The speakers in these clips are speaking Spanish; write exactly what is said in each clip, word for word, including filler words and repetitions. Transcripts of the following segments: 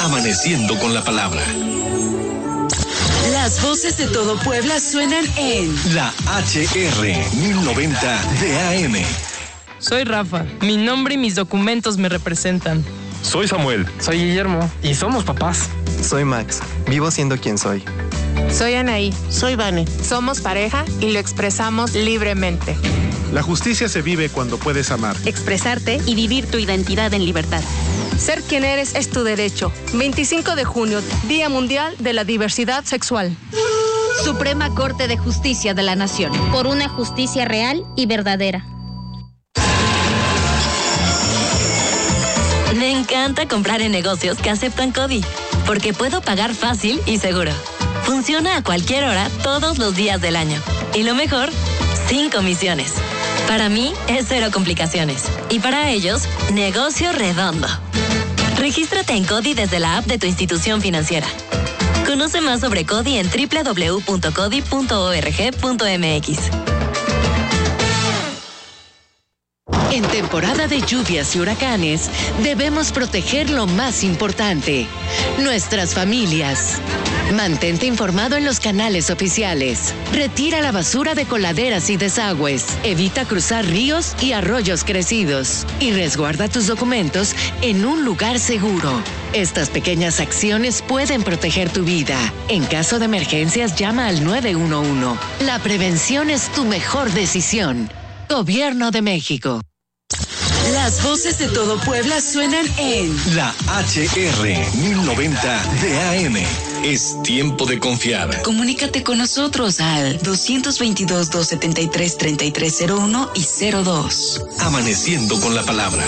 Amaneciendo con la palabra. Las voces de todo Puebla suenan en la H R mil noventa de A M. Soy Rafa. Mi nombre y mis documentos me representan. Soy Samuel. Soy Guillermo. Y somos papás. Soy Max. Vivo siendo quien soy. Soy Anaí. Soy Vane. Somos pareja y lo expresamos libremente. La justicia se vive cuando puedes amar, expresarte y vivir tu identidad en libertad. Ser quien eres es tu derecho. veinticinco de junio, Día Mundial de la Diversidad Sexual. Suprema Corte de Justicia de la Nación. Por una justicia real y verdadera. Me encanta comprar en negocios que aceptan CODI, porque puedo pagar fácil y seguro. Funciona a cualquier hora, todos los días del año. Y lo mejor, sin comisiones. Para mí es cero complicaciones. Y para ellos, negocio redondo. Regístrate en CODI desde la app de tu institución financiera. Conoce más sobre CODI en doble u doble u doble u punto codi punto org punto m x. En temporada de lluvias y huracanes, debemos proteger lo más importante, nuestras familias. Mantente informado en los canales oficiales. Retira la basura de coladeras y desagües. Evita cruzar ríos y arroyos crecidos. Y resguarda tus documentos en un lugar seguro. Estas pequeñas acciones pueden proteger tu vida. En caso de emergencias, llama al nueve uno uno. La prevención es tu mejor decisión. Gobierno de México. Las voces de todo Puebla suenan en la H R mil noventa de A M. Es tiempo de confiar. Comunícate con nosotros al dos dos dos, dos siete tres, tres tres cero uno y cero dos. Amaneciendo con la palabra.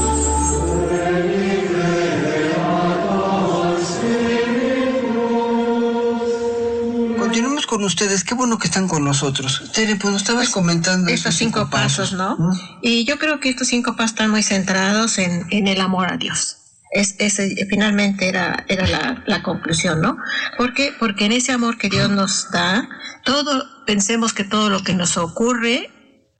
Continuamos con ustedes, qué bueno que están con nosotros. Tere, pues nos estabas comentando estos cinco, cinco pasos, pasos, ¿no? ¿Mm? Y yo creo que estos cinco pasos están muy centrados en, en el amor a Dios. Es, ese finalmente era, era la, la conclusión, ¿no? ¿Por qué? Porque en ese amor que Dios nos da, todo, pensemos que todo lo que nos ocurre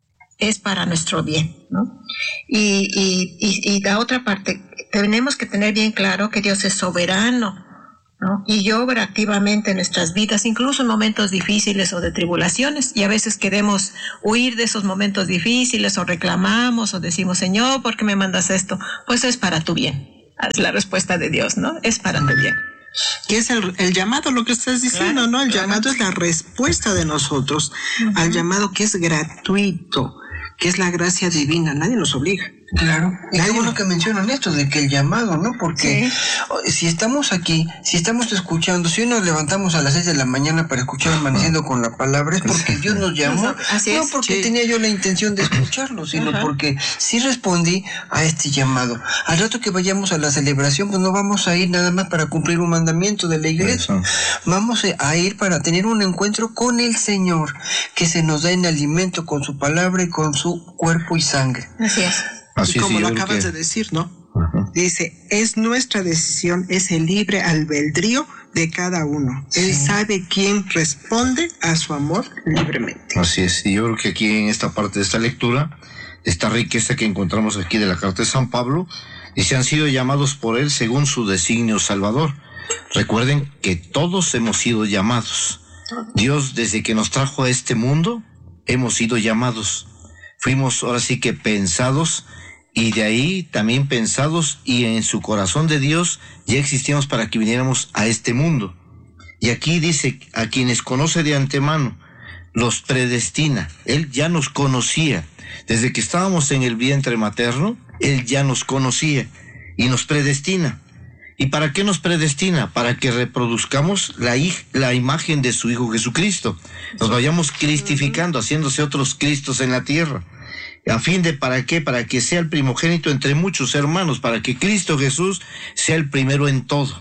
es para nuestro bien, ¿no? Y, y, y, y la otra parte, tenemos que tener bien claro que Dios es soberano, ¿no? Y obra activamente en nuestras vidas, incluso en momentos difíciles o de tribulaciones, y a veces queremos huir de esos momentos difíciles o reclamamos o decimos, Señor, ¿por qué me mandas esto? Pues es para tu bien. Es la respuesta de Dios, ¿no? Es para tu bien. Que es el, el llamado, lo que estás diciendo, claro, ¿no? El claro. llamado es la respuesta de nosotros uh-huh. al llamado que es gratuito, que es la gracia divina, nadie nos obliga. Claro, y qué bueno que mencionan esto de que el llamado, ¿no? Porque sí. si estamos aquí, si estamos escuchando, si hoy nos levantamos a las seis de la mañana para escuchar Amaneciendo con la Palabra, es porque Dios nos llamó, Así no es, porque sí. tenía yo la intención de escucharlo, sino Ajá. porque sí respondí a este llamado. Al rato que vayamos a la celebración, pues no vamos a ir nada más para cumplir un mandamiento de la iglesia, Eso. vamos a ir para tener un encuentro con el Señor, que se nos da en alimento con su palabra y con su cuerpo y sangre. Así es. Así y como sí, lo acabas que... de decir, ¿no? Uh-huh. Dice, es nuestra decisión, es el libre albedrío de cada uno. Sí. Él sabe quién responde a su amor libremente. Así es, y yo creo que aquí en esta parte de esta lectura, esta riqueza que encontramos aquí de la carta de San Pablo, dice, han sido llamados por él según su designio salvador. Recuerden que todos hemos sido llamados. Dios, desde que nos trajo a este mundo, hemos sido llamados. Fuimos ahora sí que pensados, y de ahí también pensados, y en su corazón de Dios ya existíamos para que viniéramos a este mundo. Y aquí dice, a quienes conoce de antemano, los predestina. Él ya nos conocía. Desde que estábamos en el vientre materno, Él ya nos conocía y nos predestina. ¿Y para qué nos predestina? Para que reproduzcamos la, la imagen de su Hijo Jesucristo. Nos vayamos cristificando, haciéndose otros Cristos en la tierra. ¿A fin de para qué? Para que sea el primogénito entre muchos hermanos, para que Cristo Jesús sea el primero en todo.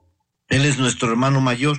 Él es nuestro hermano mayor.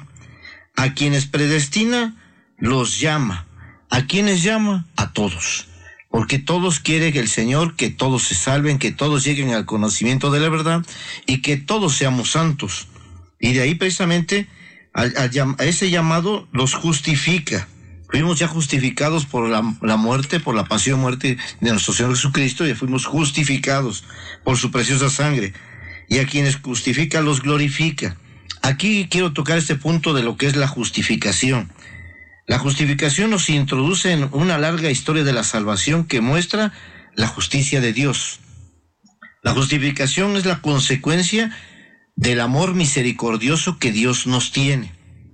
A quienes predestina, los llama. ¿A quienes llama? A todos. Porque todos quieren el Señor, que todos se salven, que todos lleguen al conocimiento de la verdad y que todos seamos santos. Y de ahí precisamente a, a, a ese llamado los justifica. Fuimos ya justificados por la, la muerte, por la pasión muerte de nuestro Señor Jesucristo, y fuimos justificados por su preciosa sangre. y a quienes justifica los glorifica. Aquí quiero tocar este punto de lo que es la justificación. La justificación nos introduce en una larga historia de la salvación que muestra la justicia de Dios. La justificación es la consecuencia del amor misericordioso que Dios nos tiene.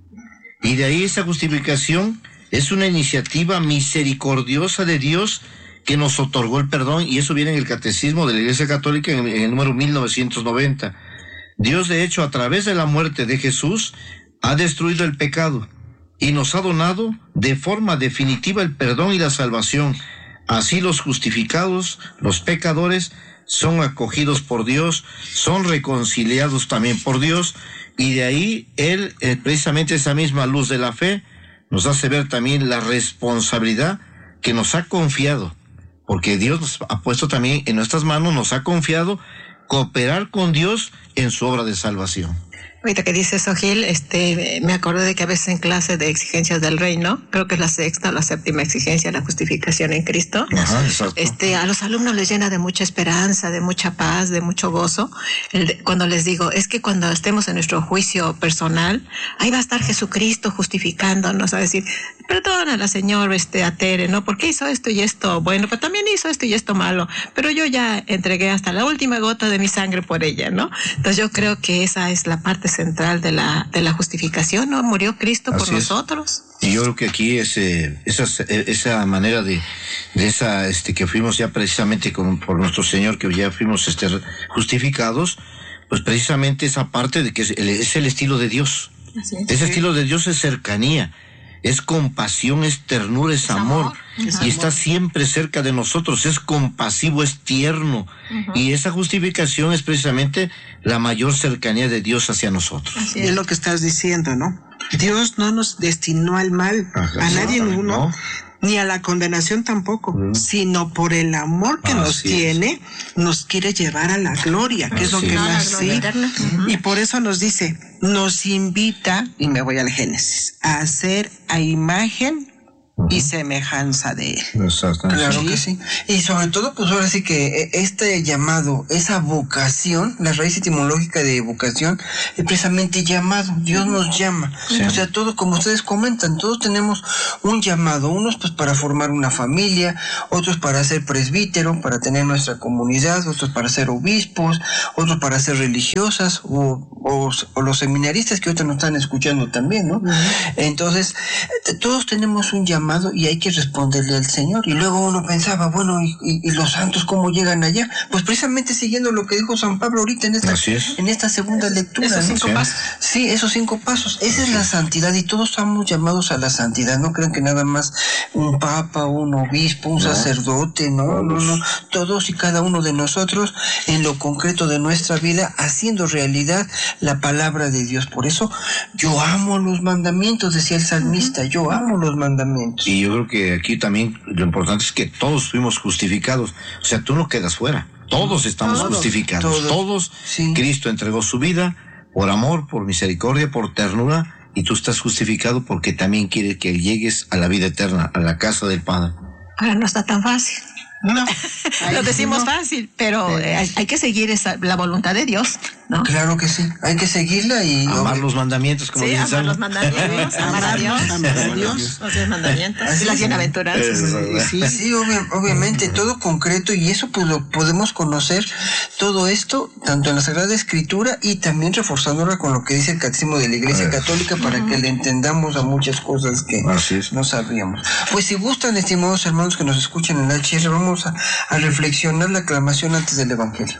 Y de ahí esa justificación es una iniciativa misericordiosa de Dios que nos otorgó el perdón, y eso viene en el Catecismo de la Iglesia Católica en el número mil novecientos noventa. Dios, de hecho, a través de la muerte de Jesús, ha destruido el pecado y nos ha donado de forma definitiva el perdón y la salvación. Así los justificados, los pecadores, son acogidos por Dios, son reconciliados también por Dios, y de ahí Él, eh, precisamente esa misma luz de la fe, nos hace ver también la responsabilidad que nos ha confiado, porque Dios nos ha puesto también en nuestras manos, nos ha confiado cooperar con Dios en su obra de salvación. Ahorita que dice eso, Gil, este, me acordé de que a veces en clase de exigencias del reino, creo que es la sexta o la séptima exigencia, la justificación en Cristo, Ajá, exacto. este, a los alumnos les llena de mucha esperanza, de mucha paz, de mucho gozo, el de, cuando les digo, es que cuando estemos en nuestro juicio personal, ahí va a estar Jesucristo justificándonos, a decir, perdónala, Señor, este, a Tere, ¿no? Porque hizo esto y esto bueno, pero también hizo esto y esto malo, pero yo ya entregué hasta la última gota de mi sangre por ella, ¿no? Entonces yo creo que esa es la parte central de la de la justificación, ¿no? Murió Cristo por Así es. nosotros. Y yo creo que aquí ese, esa, esa manera de, de esa, este, que fuimos ya precisamente con, por nuestro Señor, que ya fuimos este, justificados, pues precisamente esa parte de que es el, es el estilo de Dios. Así es. Ese Sí. estilo de Dios es cercanía, es compasión, es ternura, es, Es amor, amor, es y amor. está siempre cerca de nosotros, es compasivo, es tierno, Ujú. y esa justificación es precisamente la mayor cercanía de Dios hacia nosotros. Así Y es lo que estás diciendo, ¿no? Dios no nos destinó al mal, Ajá, a nadie exactamente, ninguno, ¿no? ni a la condenación tampoco, Mm. sino por el amor que Así nos es. tiene, nos quiere llevar a la gloria, que es lo Así que es. Ah, la más gloria sí. eterna. Y por eso nos dice, nos invita, y me voy al Génesis, a hacer a imagen y semejanza de él. Exactamente. Claro que sí. Y sobre todo, pues ahora sí que este llamado, esa vocación, la raíz etimológica de vocación, es precisamente llamado. Dios nos llama. Sí. O sea, todo, como ustedes comentan, todos tenemos un llamado. Unos pues para formar una familia, otros para ser presbítero, para tener nuestra comunidad, otros para ser obispos, otros para ser religiosas, o, o, o los seminaristas que ahorita nos están escuchando también, ¿no? Uh-huh. Entonces, todos tenemos un llamado y hay que responderle al Señor. Y luego uno pensaba, bueno, ¿y, y, y los santos cómo llegan allá? Pues precisamente siguiendo lo que dijo San Pablo ahorita en esta, en esta segunda lectura. Esos cinco ¿no? pasos. Sí, esos cinco pasos. Esa es la santidad y todos estamos llamados a la santidad. No crean que nada más un papa, un obispo, un no. sacerdote, no, no, no. Todos y cada uno de nosotros en lo concreto de nuestra vida haciendo realidad la palabra de Dios. Por eso yo amo los mandamientos, decía el salmista, yo amo los mandamientos. Y yo creo que aquí también lo importante es que todos fuimos justificados. O sea, tú no quedas fuera. Todos estamos todos, justificados. Todos. todos sí. Cristo entregó su vida por amor, por misericordia, por ternura. Y tú estás justificado porque también quiere que llegues a la vida eterna, a la casa del Padre. Pero no está tan fácil. No, lo decimos no. fácil, pero eh, hay, hay que seguir esa, la voluntad de Dios, ¿no? Claro que sí, hay que seguirla y... Amar los mandamientos, como sí, dicen. amar los mandamientos, amar a Dios, amar a Dios, los mandamientos, y las bienaventuranzas. Sí, sí, obvia, obviamente, todo concreto, y eso pues lo podemos conocer, todo esto, tanto en la Sagrada Escritura, y también reforzándola con lo que dice el Catecismo de la Iglesia Católica, para uh-huh. que le entendamos a muchas cosas que no sabíamos. Pues si gustan, estimados hermanos que nos escuchan en la H R, vamos A, a reflexionar la aclamación antes del Evangelio.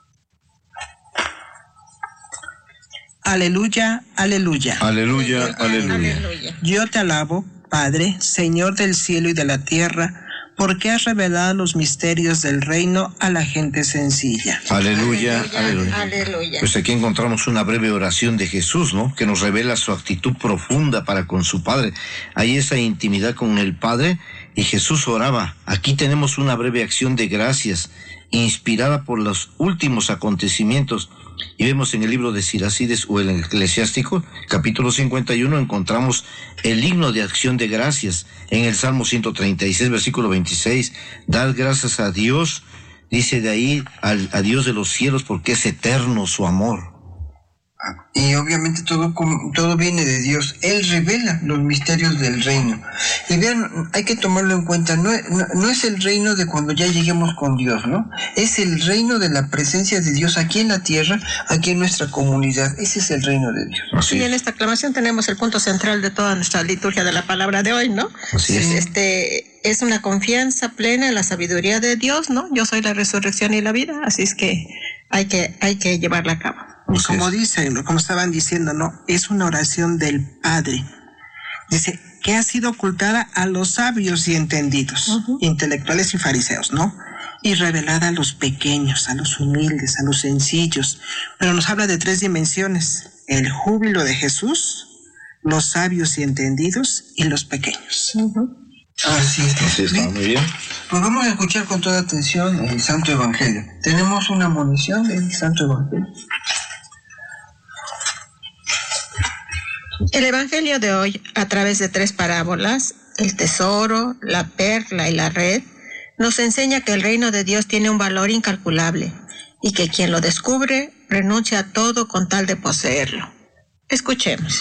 Aleluya, aleluya. Aleluya, aleluya. aleluya. Yo te alabo, Padre, Señor del cielo y de la tierra, porque has revelado los misterios del reino a la gente sencilla. Aleluya, aleluya, aleluya. aleluya. Pues aquí encontramos una breve oración de Jesús, ¿no? Que nos revela su actitud profunda para con su Padre. Hay esa intimidad con el Padre y Jesús oraba. Aquí tenemos una breve acción de gracias, inspirada por los últimos acontecimientos. Y vemos en el libro de Siracides o el Eclesiástico, capítulo cincuenta y uno, encontramos el himno de acción de gracias. En el Salmo ciento treinta y seis, versículo veintiséis, dad gracias a Dios, Dice de ahí al, a Dios de los cielos porque es eterno su amor. Y obviamente todo, todo viene de Dios. Él revela los misterios del reino. Y vean, hay que tomarlo en cuenta. No, no, no es el reino de cuando ya lleguemos con Dios, ¿no? Es el reino de la presencia de Dios aquí en la tierra, aquí en nuestra comunidad. Ese es el reino de Dios. Así y en esta aclamación tenemos el punto central de toda nuestra liturgia de la palabra de hoy, ¿no? Así es. Este, es una confianza plena en la sabiduría de Dios, ¿no? Yo soy la resurrección y la vida, así es que hay que, hay que llevarla a cabo. Y como dicen, como estaban diciendo, ¿no? Es una oración del Padre. Dice, que ha sido ocultada a los sabios y entendidos, uh-huh. intelectuales y fariseos, ¿no? Y revelada a los pequeños, a los humildes, a los sencillos. Pero nos habla de tres dimensiones. El júbilo de Jesús, los sabios y entendidos y los pequeños. Uh-huh. Así es. Así está, muy bien. Pues vamos a escuchar con toda atención el Santo Evangelio. Tenemos una munición del Santo Evangelio. El Evangelio de hoy, a través de tres parábolas, el tesoro, la perla y la red, nos enseña que el reino de Dios tiene un valor incalculable y que quien lo descubre renuncia a todo con tal de poseerlo. Escuchemos.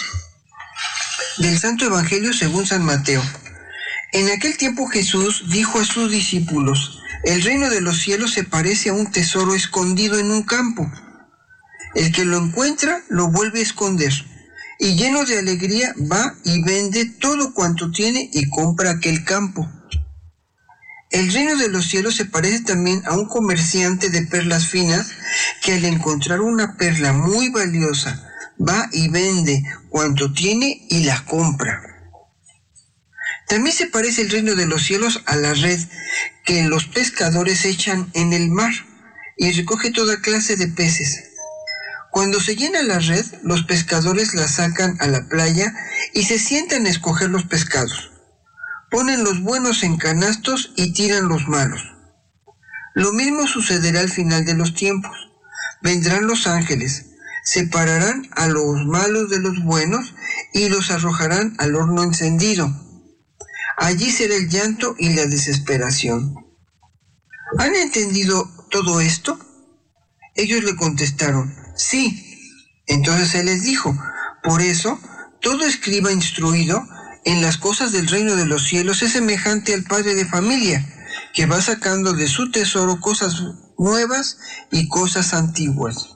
Del Santo Evangelio según San Mateo. En aquel tiempo Jesús dijo a sus discípulos, el reino de los cielos se parece a un tesoro escondido en un campo. El que lo encuentra lo vuelve a esconder. Y lleno de alegría va y vende todo cuanto tiene y compra aquel campo. El reino de los cielos se parece también a un comerciante de perlas finas que al encontrar una perla muy valiosa va y vende cuanto tiene y la compra. También se parece el reino de los cielos a la red que los pescadores echan en el mar y recoge toda clase de peces. Cuando se llena la red, los pescadores la sacan a la playa y se sientan a escoger los pescados. Ponen los buenos en canastos y tiran los malos. Lo mismo sucederá al final de los tiempos. Vendrán los ángeles, separarán a los malos de los buenos y los arrojarán al horno encendido. Allí será el llanto y la desesperación. ¿Han entendido todo esto? Ellos le contestaron, sí. Entonces él les dijo, por eso, todo escriba instruido en las cosas del reino de los cielos es semejante al padre de familia, que va sacando de su tesoro cosas nuevas y cosas antiguas.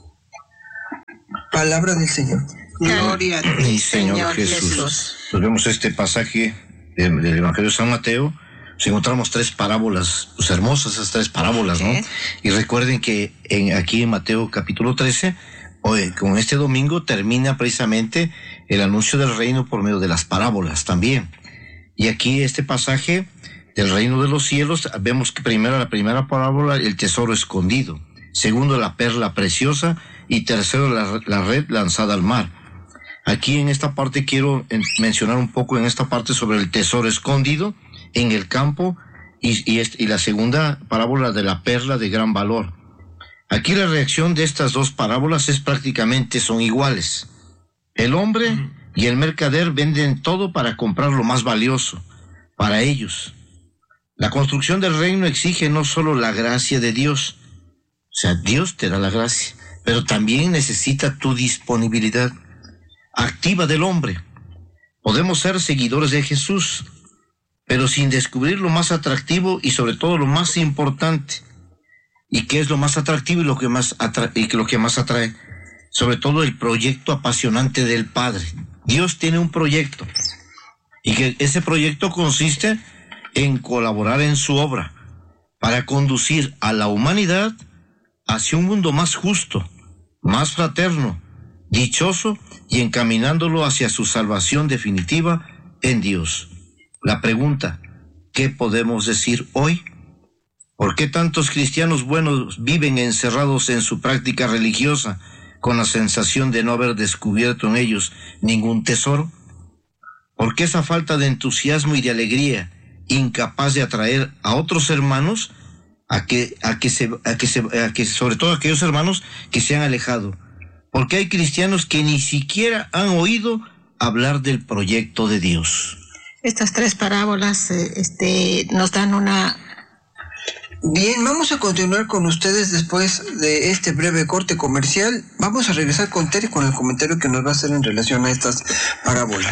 Palabra del Señor. Gloria a ti, Señor, Señor Jesús. Jesús. Pues vemos este pasaje del, del Evangelio de San Mateo. Pues encontramos tres parábolas, pues hermosas esas tres parábolas, ¿no? Y recuerden que en, aquí en Mateo capítulo trece, hoy, con este domingo termina precisamente el anuncio del reino por medio de las parábolas también. Y aquí este pasaje del reino de los cielos, vemos que primero la primera parábola, el tesoro escondido. Segundo, la perla preciosa. Y tercero, la, la red lanzada al mar. Aquí en esta parte quiero mencionar un poco en esta parte sobre el tesoro escondido en el campo y, y, este, y la segunda parábola de la perla de gran valor. Aquí la reacción de estas dos parábolas es prácticamente son iguales. El hombre y el mercader venden todo para comprar lo más valioso para ellos. La construcción del reino exige no solo la gracia de Dios, o sea, Dios te da la gracia, pero también necesita tu disponibilidad activa del hombre. Podemos ser seguidores de Jesús, pero sin descubrir lo más atractivo y sobre todo lo más importante. ¿Y qué es lo más atractivo y lo que más atrae, y lo que más atrae? Sobre todo el proyecto apasionante del Padre. Dios tiene un proyecto y que ese proyecto consiste en colaborar en su obra para conducir a la humanidad hacia un mundo más justo, más fraterno, dichoso y encaminándolo hacia su salvación definitiva en Dios. La pregunta, ¿qué podemos decir hoy? ¿Por qué tantos cristianos buenos viven encerrados en su práctica religiosa con la sensación de no haber descubierto en ellos ningún tesoro? ¿Por qué esa falta de entusiasmo y de alegría, incapaz de atraer a otros hermanos a que, a que se, a que se, a que sobre todo aquellos hermanos que se han alejado? Porque hay cristianos que ni siquiera han oído hablar del proyecto de Dios. Estas tres parábolas eh, este, nos dan una Bien, vamos a continuar con ustedes después de este breve corte comercial. Vamos a regresar con Tere con el comentario que nos va a hacer en relación a estas parábolas.